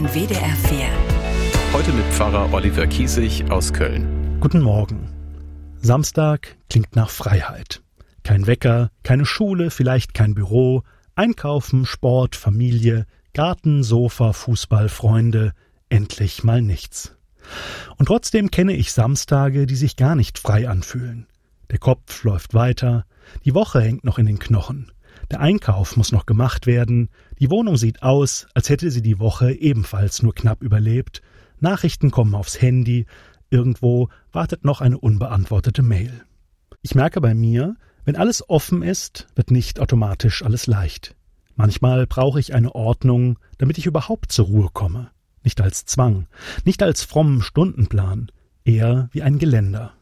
in WDR 4. Heute mit Pfarrer Oliver Kiesig aus Köln. Guten Morgen. Samstag klingt nach Freiheit. Kein Wecker, keine Schule, vielleicht kein Büro, Einkaufen, Sport, Familie, Garten, Sofa, Fußball, Freunde, endlich mal nichts. Und trotzdem kenne ich Samstage, die sich gar nicht frei anfühlen. Der Kopf läuft weiter, die Woche hängt noch in den Knochen. Der Einkauf muss noch gemacht werden, die Wohnung sieht aus, als hätte sie die Woche ebenfalls nur knapp überlebt, Nachrichten kommen aufs Handy, irgendwo wartet noch eine unbeantwortete Mail. Ich merke bei mir, wenn alles offen ist, wird nicht automatisch alles leicht. Manchmal brauche ich eine Ordnung, damit ich überhaupt zur Ruhe komme. Nicht als Zwang, nicht als frommen Stundenplan, eher wie ein Geländer.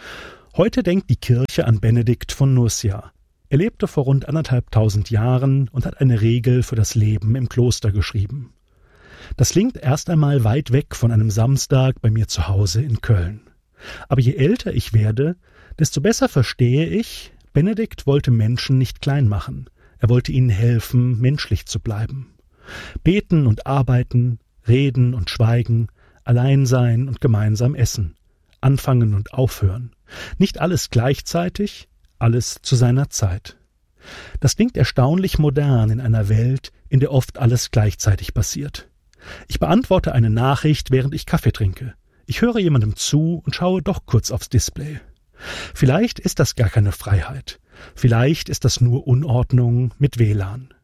Heute denkt die Kirche an Benedikt von Nursia. Er lebte vor rund 1500 Jahren und hat eine Regel für das Leben im Kloster geschrieben. Das klingt erst einmal weit weg von einem Samstag bei mir zu Hause in Köln. Aber je älter ich werde, desto besser verstehe ich, Benedikt wollte Menschen nicht klein machen. Er wollte ihnen helfen, menschlich zu bleiben. Beten und arbeiten, reden und schweigen, allein sein und gemeinsam essen, anfangen und aufhören. Nicht alles gleichzeitig, alles zu seiner Zeit. Das klingt erstaunlich modern in einer Welt, in der oft alles gleichzeitig passiert. Ich beantworte eine Nachricht, während ich Kaffee trinke. Ich höre jemandem zu und schaue doch kurz aufs Display. Vielleicht ist das gar keine Freiheit. Vielleicht ist das nur Unordnung mit WLAN.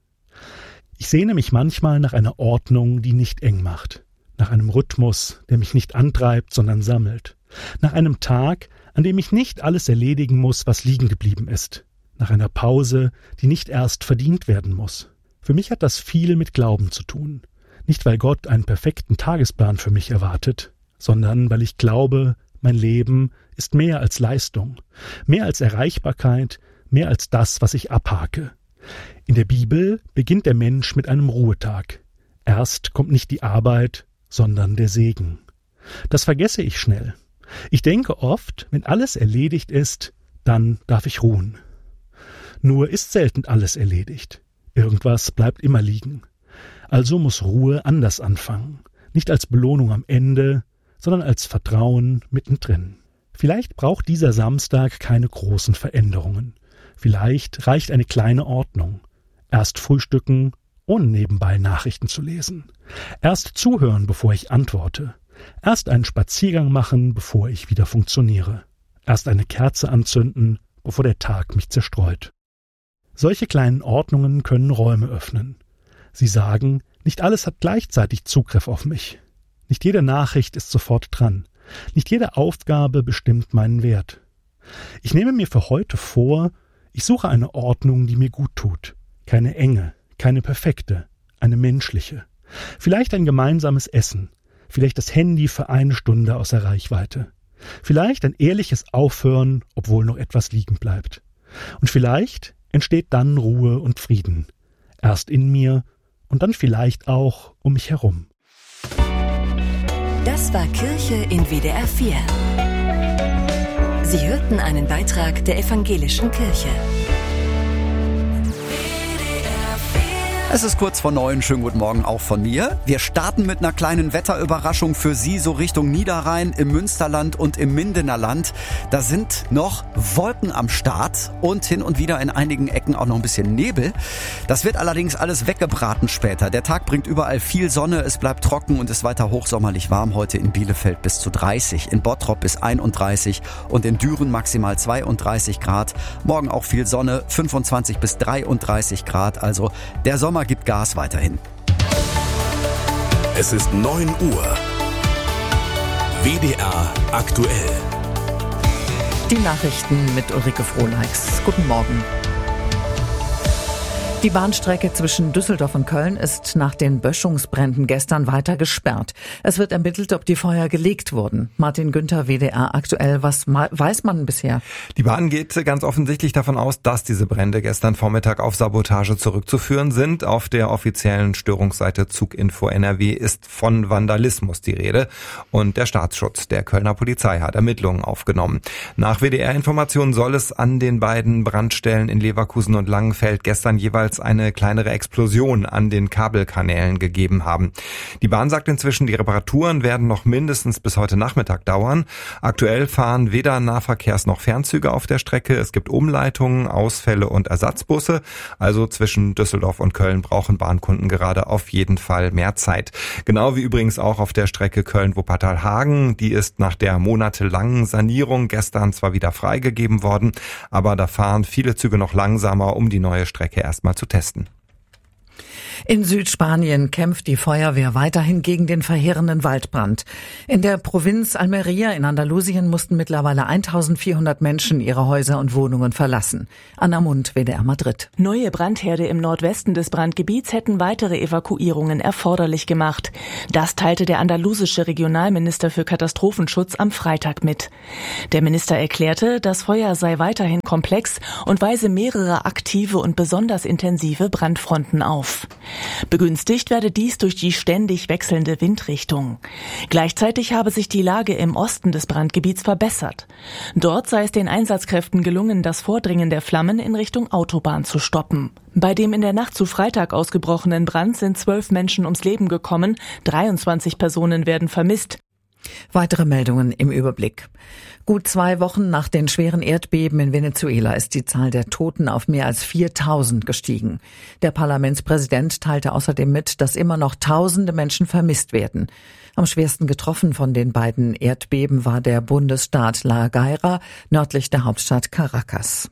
Ich sehne mich manchmal nach einer Ordnung, die nicht eng macht. Nach einem Rhythmus, der mich nicht antreibt, sondern sammelt. Nach einem Tag, an dem ich nicht alles erledigen muss, was liegen geblieben ist. Nach einer Pause, die nicht erst verdient werden muss. Für mich hat das viel mit Glauben zu tun. Nicht, weil Gott einen perfekten Tagesplan für mich erwartet, sondern weil ich glaube, mein Leben ist mehr als Leistung, mehr als Erreichbarkeit, mehr als das, was ich abhake. In der Bibel beginnt der Mensch mit einem Ruhetag. Erst kommt nicht die Arbeit, sondern der Segen. Das vergesse ich schnell. Ich denke oft, wenn alles erledigt ist, dann darf ich ruhen. Nur ist selten alles erledigt. Irgendwas bleibt immer liegen. Also muss Ruhe anders anfangen. Nicht als Belohnung am Ende, sondern als Vertrauen mittendrin. Vielleicht braucht dieser Samstag keine großen Veränderungen. Vielleicht reicht eine kleine Ordnung. Erst frühstücken, ohne nebenbei Nachrichten zu lesen. Erst zuhören, bevor ich antworte. Erst einen Spaziergang machen, bevor ich wieder funktioniere. Erst eine Kerze anzünden, bevor der Tag mich zerstreut. Solche kleinen Ordnungen können Räume öffnen. Sie sagen, nicht alles hat gleichzeitig Zugriff auf mich. Nicht jede Nachricht ist sofort dran. Nicht jede Aufgabe bestimmt meinen Wert. Ich nehme mir für heute vor, ich suche eine Ordnung, die mir gut tut. Keine enge, keine perfekte, eine menschliche. Vielleicht ein gemeinsames Essen. Vielleicht das Handy für 1 Stunde außer Reichweite. Vielleicht ein ehrliches Aufhören, obwohl noch etwas liegen bleibt. Und vielleicht entsteht dann Ruhe und Frieden. Erst in mir und dann vielleicht auch um mich herum. Das war Kirche in WDR 4. Sie hörten einen Beitrag der Evangelischen Kirche. Es ist kurz vor 9, schönen guten Morgen auch von mir. Wir starten mit einer kleinen Wetterüberraschung für Sie, so Richtung Niederrhein, im Münsterland und im Mindener Land. Da sind noch Wolken am Start und hin und wieder in einigen Ecken auch noch ein bisschen Nebel. Das wird allerdings alles weggebraten später. Der Tag bringt überall viel Sonne, es bleibt trocken und ist weiter hochsommerlich warm. Heute in Bielefeld bis zu 30, in Bottrop bis 31 und in Düren maximal 32 Grad. Morgen auch viel Sonne, 25 bis 33 Grad. Also der Sommer gibt Gas weiterhin. Es ist 9 Uhr. WDR aktuell. Die Nachrichten mit Ulrike Frohleix. Guten Morgen. Die Bahnstrecke zwischen Düsseldorf und Köln ist nach den Böschungsbränden gestern weiter gesperrt. Es wird ermittelt, ob die Feuer gelegt wurden. Martin Günther, WDR aktuell. Was weiß man bisher? Die Bahn geht ganz offensichtlich davon aus, dass diese Brände gestern Vormittag auf Sabotage zurückzuführen sind. Auf der offiziellen Störungsseite Zuginfo NRW ist von Vandalismus die Rede. Und der Staatsschutz der Kölner Polizei hat Ermittlungen aufgenommen. Nach WDR-Informationen soll es an den beiden Brandstellen in Leverkusen und Langenfeld gestern jeweils soll es eine kleinere Explosion an den Kabelkanälen gegeben haben. Die Bahn sagt inzwischen, die Reparaturen werden noch mindestens bis heute Nachmittag dauern. Aktuell fahren weder Nahverkehrs- noch Fernzüge auf der Strecke. Es gibt Umleitungen, Ausfälle und Ersatzbusse. Also zwischen Düsseldorf und Köln brauchen Bahnkunden gerade auf jeden Fall mehr Zeit. Genau wie übrigens auch auf der Strecke Köln-Wuppertal-Hagen. Die ist nach der monatelangen Sanierung gestern zwar wieder freigegeben worden, aber da fahren viele Züge noch langsamer, um die neue Strecke erstmal zu testen. In Südspanien kämpft die Feuerwehr weiterhin gegen den verheerenden Waldbrand. In der Provinz Almería in Andalusien mussten mittlerweile 1400 Menschen ihre Häuser und Wohnungen verlassen. Anna Mund, WDR Madrid. Neue Brandherde im Nordwesten des Brandgebiets hätten weitere Evakuierungen erforderlich gemacht. Das teilte der andalusische Regionalminister für Katastrophenschutz am Freitag mit. Der Minister erklärte, das Feuer sei weiterhin komplex und weise mehrere aktive und besonders intensive Brandfronten auf. Begünstigt werde dies durch die ständig wechselnde Windrichtung. Gleichzeitig habe sich die Lage im Osten des Brandgebiets verbessert. Dort sei es den Einsatzkräften gelungen, das Vordringen der Flammen in Richtung Autobahn zu stoppen. Bei dem in der Nacht zu Freitag ausgebrochenen Brand sind 12 Menschen ums Leben gekommen, 23 Personen werden vermisst. Weitere Meldungen im Überblick. Gut 2 Wochen nach den schweren Erdbeben in Venezuela ist die Zahl der Toten auf mehr als 4000 gestiegen. Der Parlamentspräsident teilte außerdem mit, dass immer noch tausende Menschen vermisst werden. Am schwersten getroffen von den beiden Erdbeben war der Bundesstaat La Guaira, nördlich der Hauptstadt Caracas.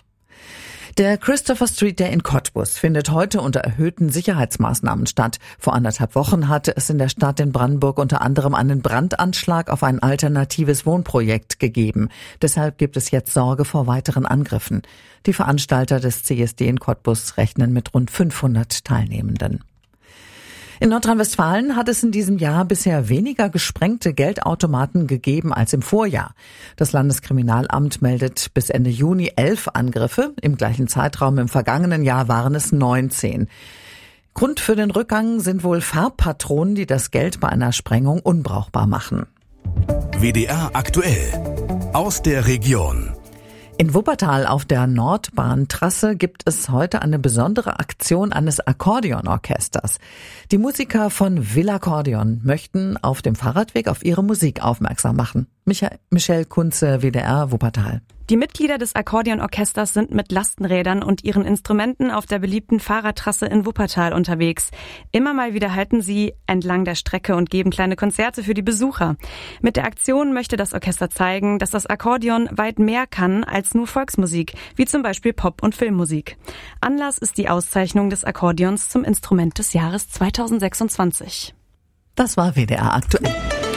Der Christopher Street Day in Cottbus findet heute unter erhöhten Sicherheitsmaßnahmen statt. Vor 1,5 Wochen hatte es in der Stadt in Brandenburg unter anderem einen Brandanschlag auf ein alternatives Wohnprojekt gegeben. Deshalb gibt es jetzt Sorge vor weiteren Angriffen. Die Veranstalter des CSD in Cottbus rechnen mit rund 500 Teilnehmenden. In Nordrhein-Westfalen hat es in diesem Jahr bisher weniger gesprengte Geldautomaten gegeben als im Vorjahr. Das Landeskriminalamt meldet bis Ende Juni 11 Angriffe. Im gleichen Zeitraum im vergangenen Jahr waren es 19. Grund für den Rückgang sind wohl Farbpatronen, die das Geld bei einer Sprengung unbrauchbar machen. WDR aktuell aus der Region. In Wuppertal auf der Nordbahntrasse gibt es heute eine besondere Aktion eines Akkordeonorchesters. Die Musiker von Villakkordeon möchten auf dem Fahrradweg auf ihre Musik aufmerksam machen. Michelle Kunze, WDR Wuppertal. Die Mitglieder des Akkordeonorchesters sind mit Lastenrädern und ihren Instrumenten auf der beliebten Fahrradtrasse in Wuppertal unterwegs. Immer mal wieder halten sie entlang der Strecke und geben kleine Konzerte für die Besucher. Mit der Aktion möchte das Orchester zeigen, dass das Akkordeon weit mehr kann als nur Volksmusik, wie zum Beispiel Pop- und Filmmusik. Anlass ist die Auszeichnung des Akkordeons zum Instrument des Jahres 2026. Das war WDR aktuell.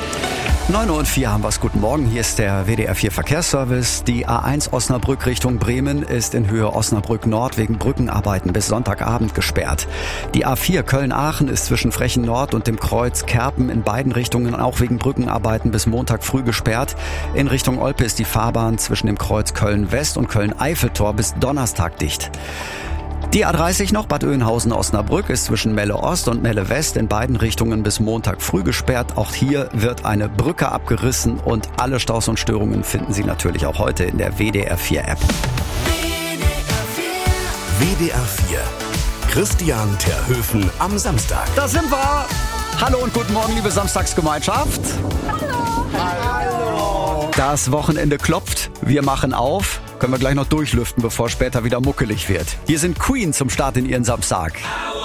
9:04 haben wir's. Guten Morgen, hier ist der WDR 4 Verkehrsservice. Die A1 Osnabrück Richtung Bremen ist in Höhe Osnabrück Nord wegen Brückenarbeiten bis Sonntagabend gesperrt. Die A4 Köln-Aachen ist zwischen Frechen Nord und dem Kreuz Kerpen in beiden Richtungen auch wegen Brückenarbeiten bis Montag früh gesperrt. In Richtung Olpe ist die Fahrbahn zwischen dem Kreuz Köln-West und Köln-Eiffeltor bis Donnerstag dicht. Die A30 noch, Bad Oeynhausen-Osnabrück, ist zwischen Melle Ost und Melle West in beiden Richtungen bis Montag früh gesperrt. Auch hier wird eine Brücke abgerissen und alle Staus und Störungen finden Sie natürlich auch heute in der WDR 4 App. WDR 4. Christian Terhöfen am Samstag. Da sind wir! Hallo und guten Morgen, liebe Samstagsgemeinschaft. Hallo! Das Wochenende klopft, wir machen auf. Können wir gleich noch durchlüften, bevor später wieder muckelig wird. Hier sind Queen zum Start in ihren Samstag.